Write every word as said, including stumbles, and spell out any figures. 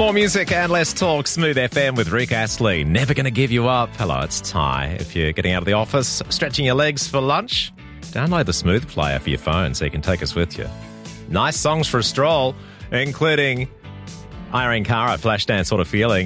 More music and less talk. Smooth F M with Rick Astley. Never going to give you up. Hello, it's Ty. If you're getting out of the office, stretching your legs for lunch, download the Smooth Player for your phone so you can take us with you. Nice songs for a stroll, including Irene Cara, Flashdance Sort of Feeling.